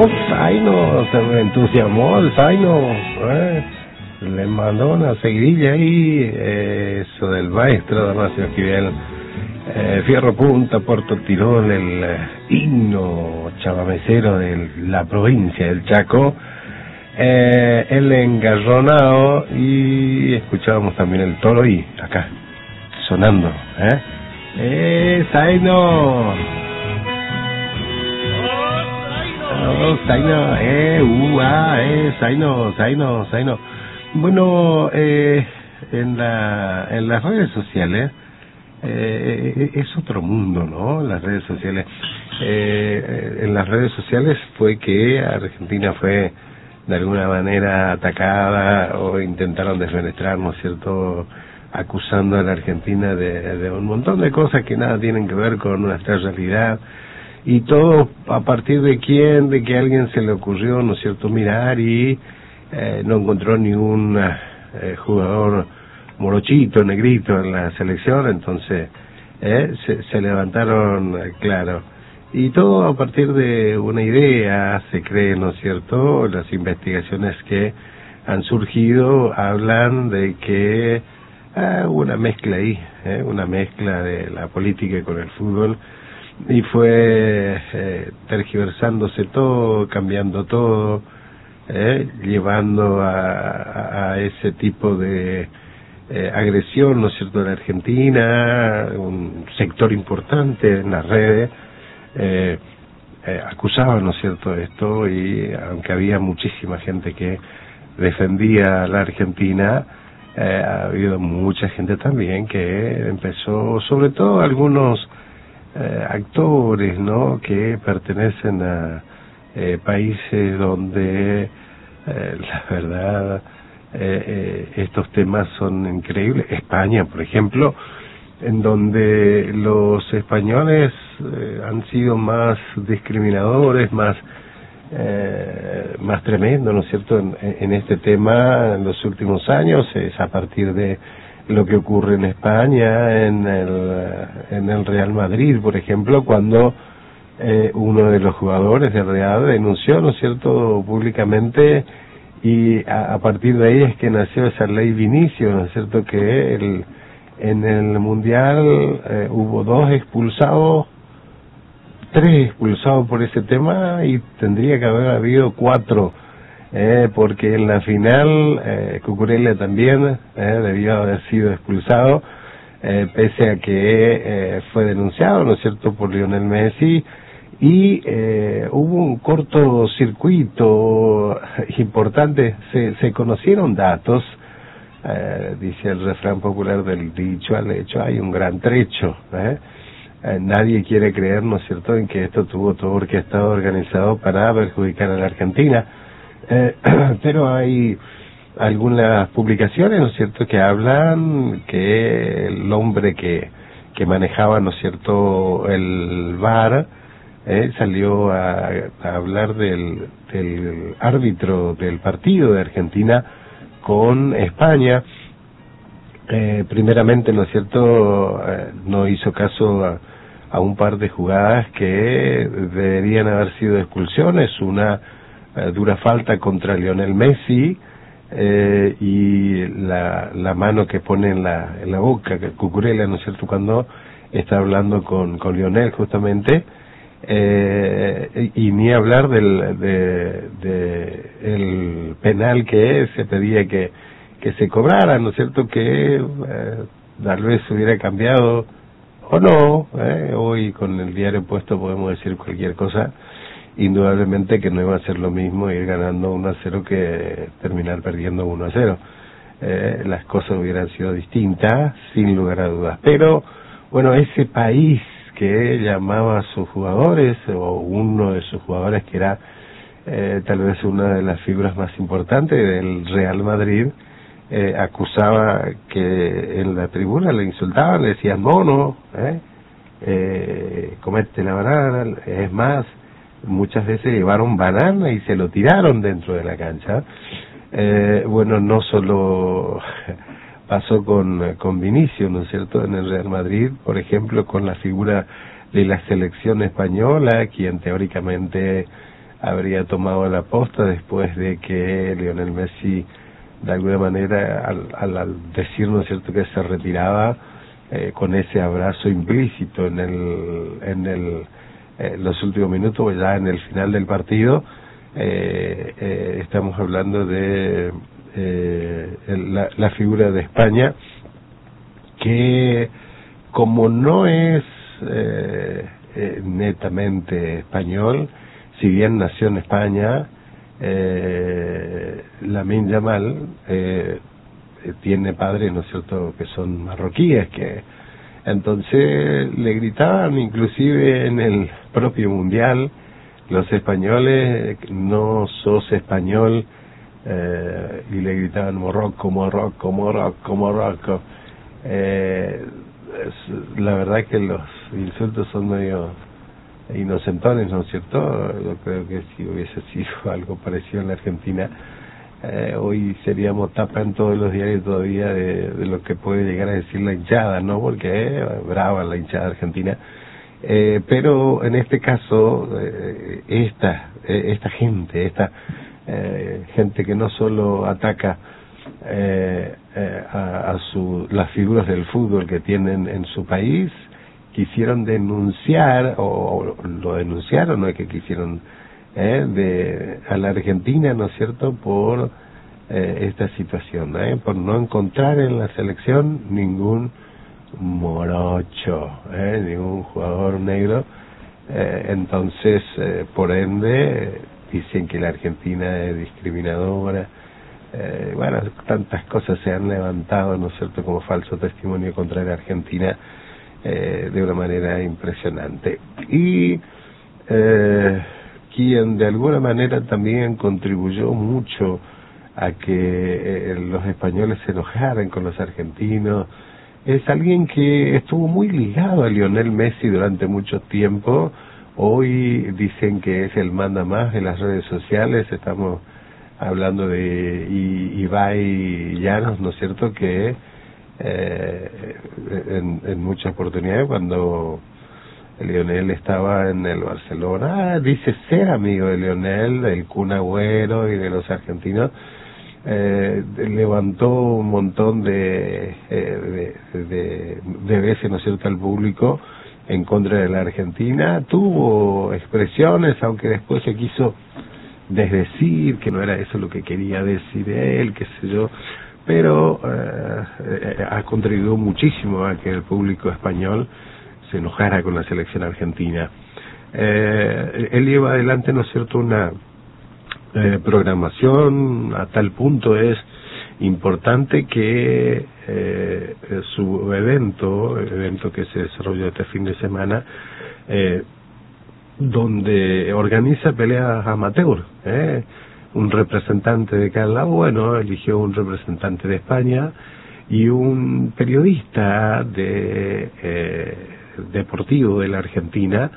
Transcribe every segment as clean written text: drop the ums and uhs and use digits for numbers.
Zaino, se entusiasmó el Zaino, le mandó una seguidilla ahí, eso del maestro Damasio Esquivel, Fierro Punta, Puerto Tirol, el himno chamamecero de la provincia del Chaco, el engarronado, y escuchábamos también el toro y acá, sonando, Zaino. Zaino. Bueno, en las redes sociales, es otro mundo, ¿no? Las redes sociales. En las redes sociales fue que Argentina fue de alguna manera atacada o intentaron desfenestrar, ¿no es cierto?, acusando a la Argentina de un montón de cosas que nada tienen que ver con nuestra realidad. Y todo a partir de que a alguien se le ocurrió, ¿no es cierto?, mirar y no encontró ningún jugador morochito, negrito en la selección, entonces se levantaron, claro. Y todo a partir de una idea, se cree, ¿no es cierto?, las investigaciones que han surgido hablan de que hubo una mezcla ahí, una mezcla de la política con el fútbol, y fue tergiversándose todo, cambiando todo, llevando a ese tipo de agresión, ¿no es cierto?, de la Argentina. Un sector importante en las redes acusaba, ¿no es cierto?, esto, y aunque había muchísima gente que defendía a la Argentina, ha habido mucha gente también que empezó, sobre todo algunos actores, ¿no?, que pertenecen a países donde la verdad estos temas son increíbles. España, por ejemplo, en donde los españoles han sido más discriminadores, más tremendo, ¿no es cierto?, en este tema en los últimos años. Es a partir de lo que ocurre en España, en el Real Madrid, por ejemplo, cuando uno de los jugadores del Real denunció, ¿no es cierto?, públicamente, y a partir de ahí es que nació esa ley Vinicio, ¿no es cierto?, que en el Mundial hubo 3 expulsados por ese tema, y tendría que haber habido 4, porque en la final Cucurella también debió haber sido expulsado, pese a que fue denunciado, ¿no es cierto?, por Lionel Messi, y hubo un cortocircuito importante. Se conocieron datos, dice el refrán popular, del dicho al hecho hay un gran trecho, nadie quiere creer, ¿no es cierto?, en que esto tuvo todo orquestado, organizado para perjudicar a la Argentina, pero hay algunas publicaciones, ¿no es cierto?, que hablan que el hombre que manejaba, ¿no es cierto?, el VAR, salió a hablar del árbitro del partido de Argentina con España. Primeramente, ¿no es cierto?, no hizo caso a un par de jugadas que deberían haber sido expulsiones, una dura falta contra Lionel Messi, y la mano que pone en la boca, Cucurella, ¿no es cierto?, cuando está hablando con Lionel, justamente, y ni hablar el penal que se pedía que se cobrara, ¿no es cierto?, que tal vez hubiera cambiado o no. Hoy con el diario puesto podemos decir cualquier cosa, indudablemente que no iba a ser lo mismo ir ganando 1-0 que terminar perdiendo 1-0. Las cosas hubieran sido distintas, sin lugar a dudas, pero bueno, ese país que llamaba a sus jugadores, o uno de sus jugadores que era tal vez una de las figuras más importantes del Real Madrid, acusaba que en la tribuna le insultaban, le decían mono, comete la banana. Es más, muchas veces llevaron banana y se lo tiraron dentro de la cancha. Bueno, no solo pasó con Vinicius, ¿no es cierto?, en el Real Madrid, por ejemplo, con la figura de la selección española, quien teóricamente habría tomado la posta después de que Lionel Messi, de alguna manera, al decir, ¿no es cierto?, que se retiraba, con ese abrazo implícito en los últimos minutos, ya en el final del partido, estamos hablando de la figura de España, que como no es netamente español, si bien nació en España, Lamine Yamal tiene padres, ¿no es cierto?, que son marroquíes, que entonces le gritaban, inclusive en el propio mundial, los españoles: no sos español, y le gritaban Morroco, Morroco, Morroco, Morroco. La verdad que los insultos son medio inocentones, ¿no es cierto? Yo creo que si hubiese sido algo parecido en la Argentina, hoy seríamos tapa en todos los diarios todavía de lo que puede llegar a decir la hinchada, ¿no? Porque brava la hinchada argentina. Pero en este caso, esta gente, gente que no solo ataca las figuras del fútbol que tienen en su país, quisieron denunciar, o lo denunciaron, no es que quisieron, a la Argentina, ¿no es cierto?, por esta situación, por no encontrar en la selección ningún morocho, ningún jugador negro. Entonces, por ende, dicen que la Argentina es discriminadora. Bueno, tantas cosas se han levantado, ¿no es cierto?, como falso testimonio contra la Argentina, de una manera impresionante. Y quien de alguna manera también contribuyó mucho a que los españoles se enojaran con los argentinos es alguien que estuvo muy ligado a Lionel Messi durante mucho tiempo. Hoy dicen que es el manda más de las redes sociales. Estamos hablando de Ibai Llanos, ¿no es cierto?, que en muchas oportunidades, cuando Lionel estaba en el Barcelona, dice ser amigo de Lionel, del Kun Agüero y de los argentinos, levantó un montón de veces, ¿no es cierto?, al público en contra de la Argentina. Tuvo expresiones, aunque después se quiso desdecir que no era eso lo que quería decir él, qué sé yo, pero ha contribuido muchísimo a que el público español se enojara con la selección argentina. Él lleva adelante, ¿no es cierto?, una programación a tal punto es importante que su evento que se desarrolló este fin de semana, donde organiza peleas amateur, un representante de cada lado, bueno, eligió un representante de España y un periodista deportivo de la Argentina,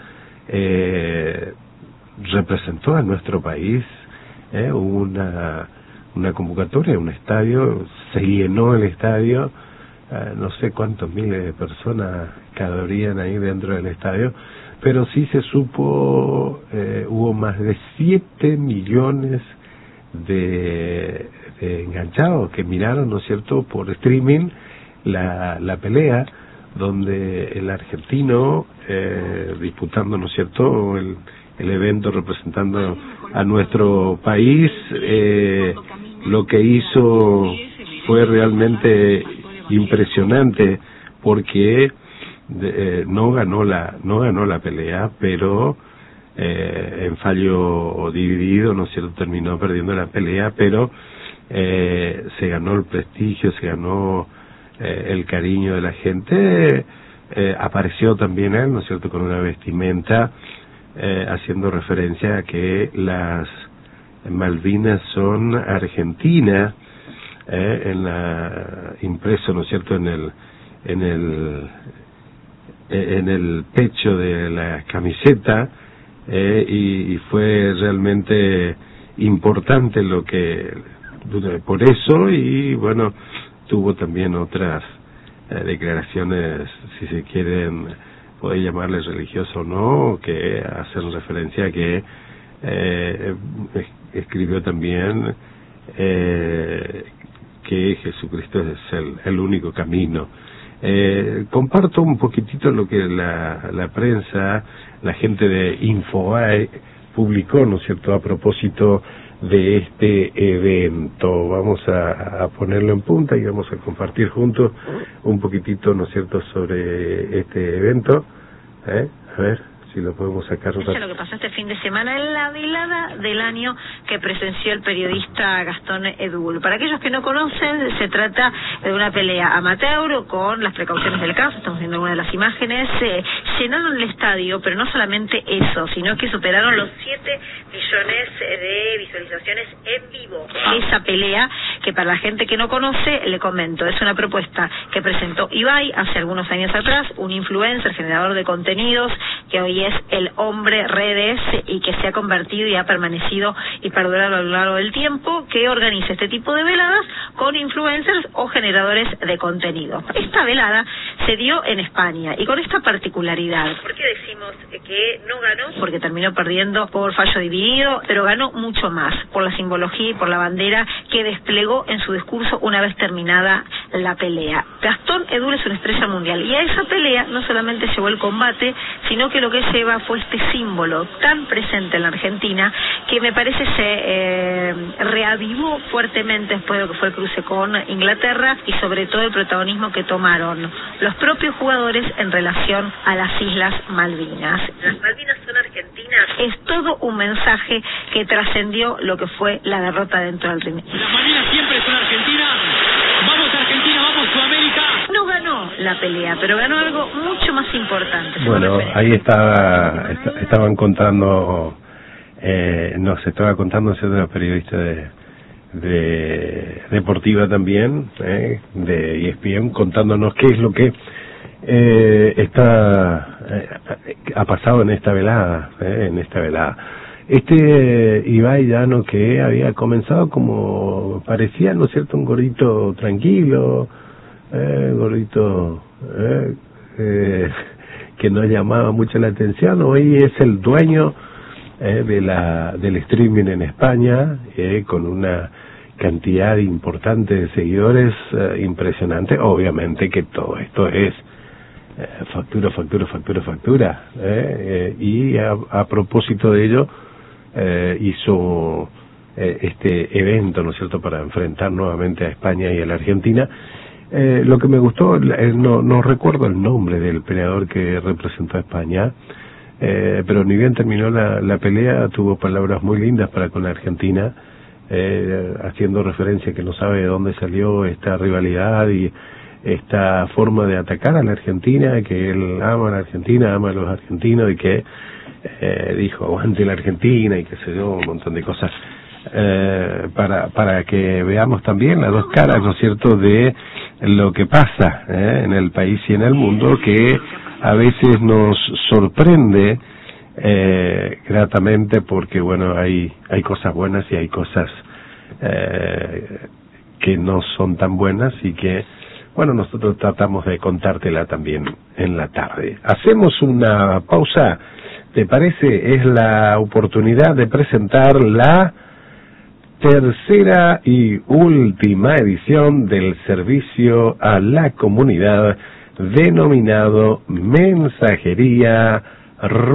representó a nuestro país. Hubo una convocatoria, un estadio, se llenó el estadio, no sé cuántos miles de personas cabrían ahí dentro del estadio, pero sí se supo, hubo más de 7 millones de enganchados que miraron, ¿no es cierto?, por streaming la pelea, donde el argentino, disputando, ¿no es cierto?, el evento representando a nuestro país, lo que hizo fue realmente impresionante, porque no ganó la pelea, pero en fallo dividido, ¿no es cierto?, terminó perdiendo la pelea, pero se ganó el prestigio, se ganó el cariño de la gente. Apareció también él, ¿no es cierto?, con una vestimenta haciendo referencia a que las Malvinas son argentinas, impreso, ¿no es cierto?, en el pecho de la camiseta, y fue realmente importante por eso. Y bueno, tuvo también otras declaraciones, si se quieren, puede llamarles religiosas o no, que hacen referencia a que escribió también que Jesucristo es el único camino. Comparto un poquitito lo que la prensa, la gente de Infobae publicó, ¿no es cierto?, a propósito de este evento. Vamos a ponerlo en punta y vamos a compartir juntos un poquitito, ¿no es cierto?, sobre este evento. A ver si lo podemos sacar. Eso es lo que pasó este fin de semana en la velada del año que presenció el periodista Gastón Edul. Para aquellos que no conocen, se trata de una pelea amateur con las precauciones del caso. Estamos viendo algunas de las imágenes. Llenaron el estadio, pero no solamente eso, sino que superaron los 7 millones de visualizaciones en vivo. Esa pelea, que para la gente que no conoce, le comento, es una propuesta que presentó Ibai hace algunos años atrás, un influencer, generador de contenidos, que hoy es el hombre redes y que se ha convertido y ha permanecido y perdurado a lo largo del tiempo, que organiza este tipo de veladas con influencers o generadores de contenido. Esta velada se dio en España y con esta particularidad. ¿Por qué decimos que no ganó? Porque terminó perdiendo por fallo dividido, pero ganó mucho más por la simbología y por la bandera que desplegó en su discurso una vez terminada la pelea. Gastón Edul es una estrella mundial y a esa pelea no solamente llevó el combate, sino que lo que lleva fue este símbolo tan presente en la Argentina que me parece se reavivó fuertemente después de lo que fue el cruce con Inglaterra y sobre todo el protagonismo que tomaron los propios jugadores en relación a las Islas Malvinas. ¿Las Malvinas son argentinas? Es todo un mensaje que trascendió lo que fue la derrota dentro del ring. Las Malvinas siempre son argentinas. Vamos Argentina, vamos Sudamérica. No ganó la pelea, pero ganó algo mucho más importante. Bueno, ahí estaban contando, nos estaba contando una periodista de deportiva también, de ESPN, contándonos qué es lo que ha pasado en esta velada, Ibai Llano, que había comenzado como parecía, ¿no es cierto?, un gordito tranquilo, que no llamaba mucho la atención. Hoy es el dueño del streaming en España, con una cantidad importante de seguidores impresionante. Obviamente que todo esto es factura, y a propósito de ello hizo este evento, ¿no es cierto?, para enfrentar nuevamente a España y a la Argentina. Lo que me gustó, no recuerdo el nombre del peleador que representó a España, pero ni bien terminó la pelea, tuvo palabras muy lindas para con la Argentina, haciendo referencia que no sabe de dónde salió esta rivalidad y esta forma de atacar a la Argentina, que él ama a la Argentina, ama a los argentinos y que dijo aguante la Argentina y que se dio un montón de cosas, para que veamos también las dos caras, ¿no es cierto?, de lo que pasa en el país y en el mundo, que a veces nos sorprende gratamente, porque bueno, hay cosas buenas y hay cosas que no son tan buenas y que bueno, nosotros tratamos de contártela también en la tarde. Hacemos una pausa, ¿te parece? Es la oportunidad de presentar la tercera y última edición del servicio a la comunidad denominado Mensajería